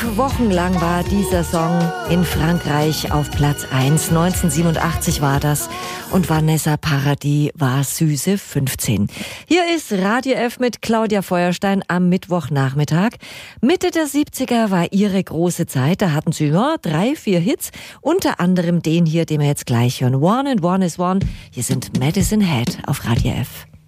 Wochen lang war dieser Song in Frankreich auf Platz 1. 1987 war das. Und Vanessa Paradis war süße 15. Hier ist Radio F mit Claudia Feuerstein am Mittwochnachmittag. Mitte der 70er war ihre große Zeit. Da hatten sie 3, 4 Hits. Unter anderem den hier, den wir jetzt gleich hören. One and One is One. Hier sind Madison Head auf Radio F.